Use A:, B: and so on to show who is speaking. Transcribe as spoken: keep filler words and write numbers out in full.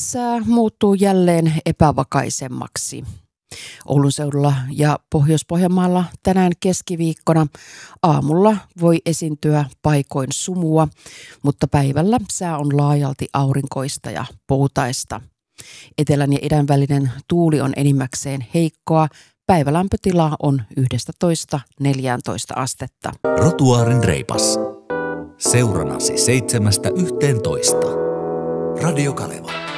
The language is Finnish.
A: sää muuttuu jälleen epävakaisemmaksi. Oulun seudulla ja Pohjois-Pohjanmaalla tänään keskiviikkona aamulla voi esiintyä paikoin sumua, mutta päivällä sää on laajalti aurinkoista ja poutaista. Etelän ja idän välinen tuuli on enimmäkseen heikkoa. Päivälämpötila on yksitoista neljätoista astetta.
B: Rotuaarin reipas. Seuranasi seitsemästä yhteentoista. Radio Kaleva.